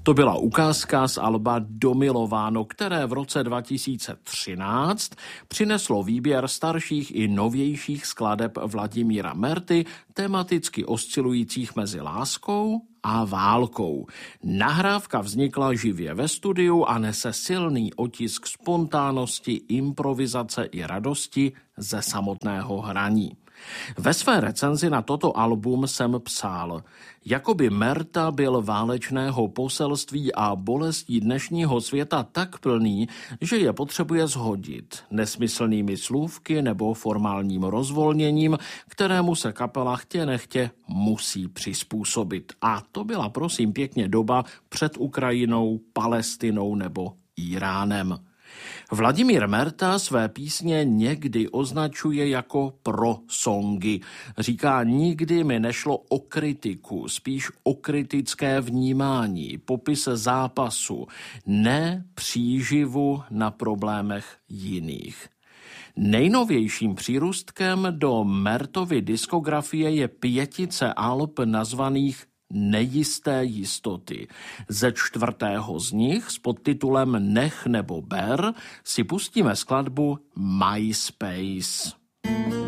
To byla ukázka z alba Domilováno, které v roce 2013 přineslo výběr starších i novějších skladeb Vladimíra Merty, tematicky oscilujících mezi láskou a válkou. Nahrávka vznikla živě ve studiu a nese silný otisk spontánnosti, improvizace i radosti ze samotného hraní. Ve své recenzi na toto album jsem psal, jakoby Merta byl válečného poselství a bolestí dnešního světa tak plný, že je potřebuje shodit nesmyslnými slůvky nebo formálním rozvolněním, kterému se kapela chtě nechtě musí přizpůsobit. A to byla prosím pěkně doba před Ukrajinou, Palestinou nebo Íránem. Vladimír Merta své písně někdy označuje jako pro-songy. Říká, nikdy mi nešlo o kritiku, spíš o kritické vnímání, popis zápasu, ne příživu na problémech jiných. Nejnovějším přírůstkem do Mertovy diskografie je 5 alb nazvaných Nejisté jistoty. Ze 4. z nich s podtitulem Nech nebo ber si pustíme skladbu MySpace.